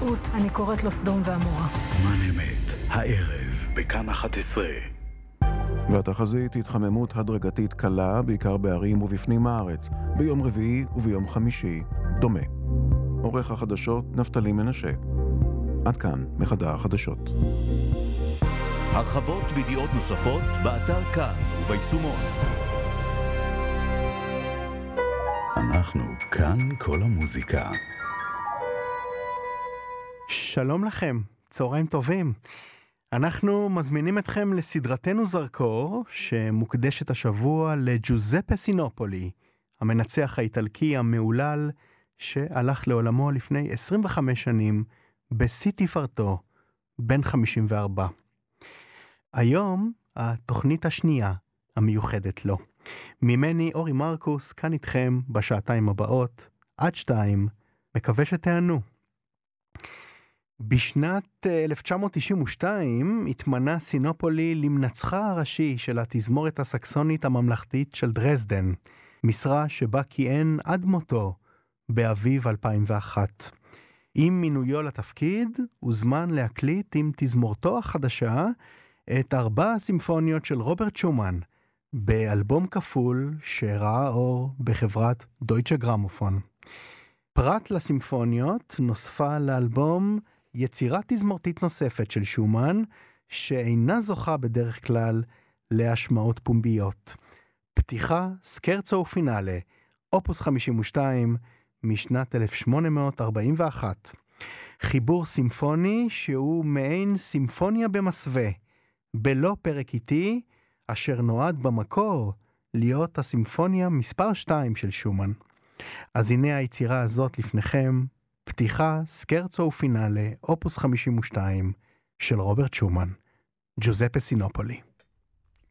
בטעות, אני קוראת לו סדום ועמורה. זמן אמת, הערב, בכאן 11. והתחזית התחממות הדרגתית קלה, בעיקר בערים ובפנים הארץ, ביום רביעי וביום חמישי, דומה. עורך החדשות נפתלי מנשה. עד כאן מחדר החדשות. הרחבות וידיעות נוספות באתר כאן וביישומון. אנחנו כאן כל המוזיקה. שלום לכם, צהריים טובים. אנחנו מזמינים אתכם לסדרתנו זרקור, שמוקדשת השבוע לג'וזפה סינופולי, המנצח האיטלקי המעולל, שהלך לעולמו לפני 25 שנים, בשיא תפארתו, בן 54. היום התוכנית השנייה המיוחדת לו. ממני אורי מרקוס, כאן איתכם בשעתיים הבאות, עד 2, מקווה שתענו. בשנת 1992 התמנה סינופולי למנצחה הראשי של התזמורת הסקסונית הממלכתית של דרזדן, משרה שבה כיהן עד מותו באביב 2001. עם מינויו לתפקיד הוזמן להקליט עם תזמורתו החדשה את 4 הסימפוניות של רוברט שומן, באלבום כפול שראה אור בחברת דויטשה גרמופון. פרט לסימפוניות נוספה לאלבום יצירה תזמורתית נוספת של שומן, שאינה זוכה בדרך כלל להשמעות פומביות. פתיחה, סקרצו ופינאלה, אופוס 52 משנת 1841. חיבור סימפוני שהוא מעין סימפוניה במסווה, בלא פרק איטי, אשר נועד במקור להיות הסימפוניה מספר 2 של שומן. אז הנה היצירה הזאת לפניכם, פתיחה, סקרצו ופינאלה, אופוס 52 של רוברט שומן, ג'וזפה סינופולי.